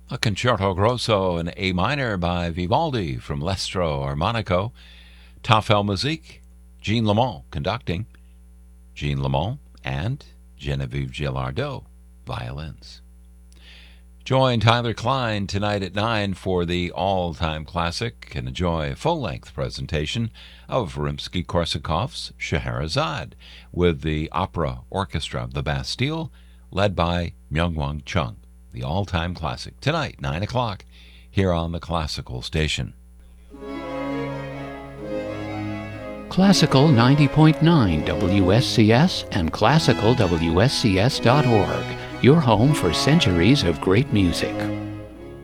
A concerto grosso in A minor by Vivaldi from l'Estro Armonico. Tafel Musique, Jean Lamont conducting. Jean Lamont and Genevieve Gilardot, violins. Join Tyler Klein tonight at 9 for the all-time classic and enjoy a full-length presentation of Rimsky-Korsakov's Scheherazade with the Opera Orchestra of the Bastille, led by Myung-Whun Chung. The all-time classic tonight, 9 o'clock, here on the Classical Station. Classical 90.9 WSCS and classicalwscs.org, your home for centuries of great music.